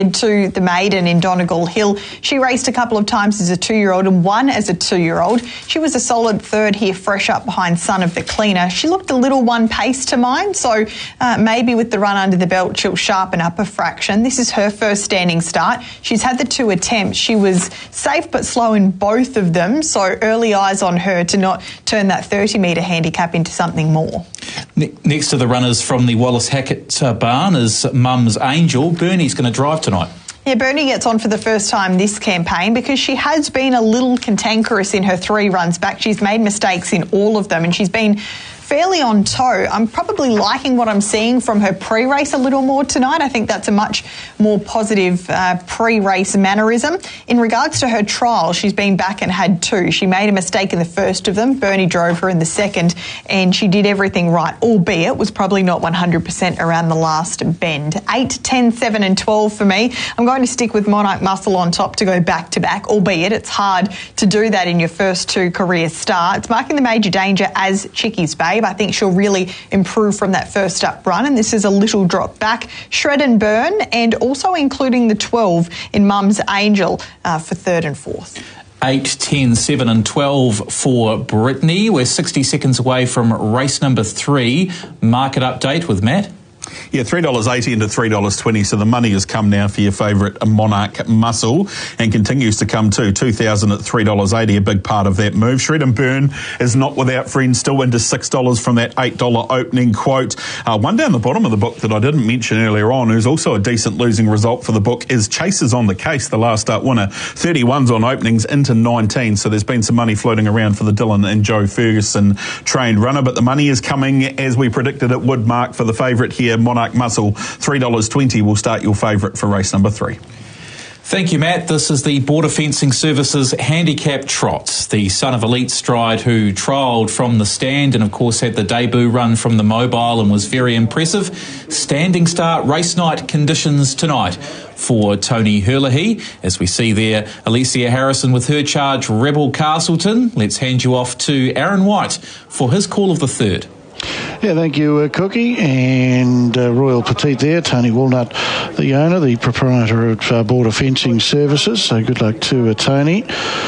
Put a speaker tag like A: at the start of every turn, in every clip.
A: to the maiden in Donegal Hill. She raced a couple of times as a 2-year-old and won as a 2-year-old. She was a solid third here, fresh up behind Son of the Cleaner. She looked a little one pace to mine, so maybe with the run under the belt she'll sharpen up a fraction. This is her first standing start. She's had the 2 attempts. She was safe but slow in both of them, so early eyes on her to not turn that 30-metre handicap into something more.
B: Next to the runners from the Wallace Hackett barn is Mum's Angel. Bernie's going to drive tonight.
A: Yeah, Bernie gets on for the first time this campaign because she has been a little cantankerous in her 3 runs back. She's made mistakes in all of them and she's been fairly on toe. I'm probably liking what I'm seeing from her pre-race a little more tonight. I think that's a much more positive pre-race mannerism. In regards to her trial, she's been back and had 2. She made a mistake in the first of them. Bernie drove her in the second and she did everything right, albeit was probably not 100% around the last bend. 8, 10, 7 and 12 for me. I'm going to stick with Monarch Muscle on top to go back-to-back, albeit it's hard to do that in your first 2 career starts. Marking the major danger as Chicky's Babe. I think she'll really improve from that first up run, and this is a little drop back. Shred and Burn, and also including the 12 in Mum's Angel for 3rd and 4th.
B: 8, 10, 7 and 12 for Brittany. We're 60 seconds away from race number 3. Market update with Matt.
C: Yeah, $3.80 into $3.20, so the money has come now for your favourite Monarch Muscle and continues to come too. $2,000 at $3.80, a big part of that move. Shred and Burn is not without friends, still into $6 from that $8 opening quote. One down the bottom of the book that I didn't mention earlier on, who's also a decent losing result for the book, is Chasers on the Case, the last start winner. 31s on openings into 19, so there's been some money floating around for the Dylan and Joe Ferguson trained runner, but the money is coming as we predicted it would, Mark, for the favourite here, Monarch Muscle. $3.20 will start your favourite for race number 3.
B: Thank you, Matt. This is the Border Fencing Services Handicap Trots. The son of Elite Stride, who trialled from the stand and, of course, had the debut run from the mobile and was very impressive. Standing start race night conditions tonight for Tony Herlihy. As we see there, Alicia Harrison with her charge, Rebel Castleton. Let's hand you off to Aaron White for his call of the 3rd.
D: Yeah, thank you, Cookie, and Royal Petite there. Tony Walnut, the owner, the proprietor of Border Fencing Services. So good luck to Tony.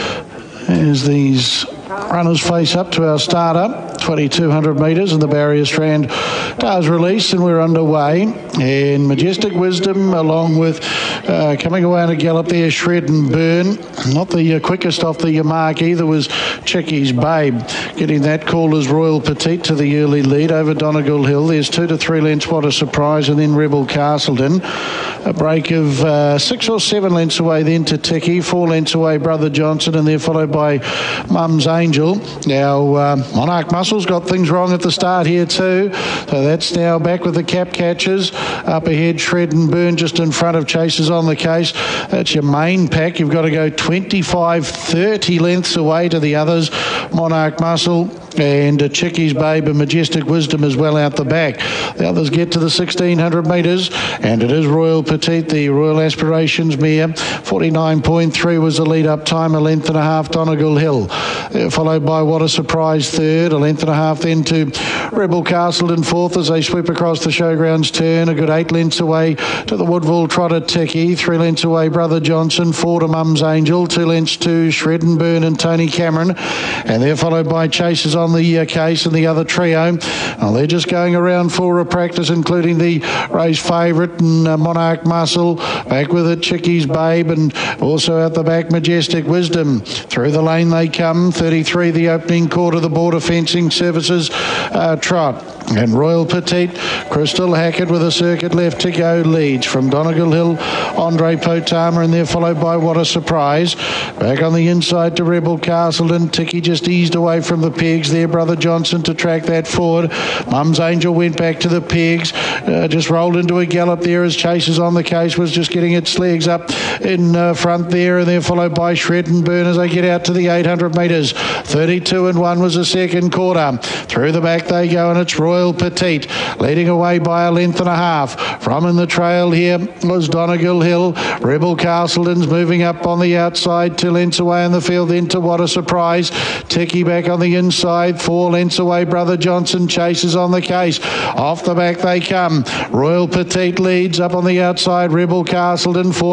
D: As these runners face up to our starter, 2,200 metres, and the barrier strand does release, and we're underway. And Majestic Wisdom, along with coming away on a gallop there, Shred and Burn. Not the quickest off the mark either was Chicky's Babe. Getting that call as Royal Petite to the early lead over Donegal Hill. There's 2 to 3 lengths, What a Surprise, and then Rebel Castleton. A break of 6 or 7 lengths away then to Ticky, 4 lengths away Brother Johnson, and they're followed by Mum's Angel. Now, Monarch Muscle's got things wrong at the start here too, so that's now back with the cap catchers. Up ahead, Shred and Burn just in front of Chasers on the Case. That's your main pack. You've got to go 25, 30 lengths away to the others. Monarch Muscle and Chicky's Babe and Majestic Wisdom as well out the back. The others get to the 1,600 metres, and it is Royal Petite, the Royal Aspirations mare. 49.3 was the lead-up time, a length and a half Donegal Hill. Followed by What a Surprise third, a length and a half then to Rebel Castleton fourth as they sweep across the showgrounds turn. A good 8 lengths away to the Woodville Trotter Ticky, 3 lengths away Brother Johnson, 4 to Mum's Angel, 2 lengths to Shred and Burn and Tony Cameron, and they're followed by Chasers on the Case and the other trio. Well, they're just going around for a practice, including the race favourite and Monarch Muscle. Back with it, Chicky's Babe, and also out the back, Majestic Wisdom. Through the lane they come, 33 the opening quarter, the Border Fencing Services trot. And Royal Petite, Crystal Hackett with a circuit left to go leads. From Donegal Hill, Andre Potama, and they're followed by What a Surprise. Back on the inside to Rebel Castleton. Ticky just eased away from the pegs there, Brother Johnson to track that forward. Mum's Angel went back to the pegs, just rolled into a gallop there as Chasers on the Case was just getting its legs up in front there, and they're followed by Shred and Burn as they get out to the 800 metres. 32 and 1 was the second quarter. Through the back they go, and it's Royal Petite leading away by a length and a half. From in the trail here was Donegal Hill. Rebel Castleton's moving up on the outside, 2 lengths away in the field into What a Surprise. Techie back on the inside, 4 lengths away. Brother Johnson chases on the case. Off the back they come. Royal Petite leads up on the outside. Rebel Castleton, 4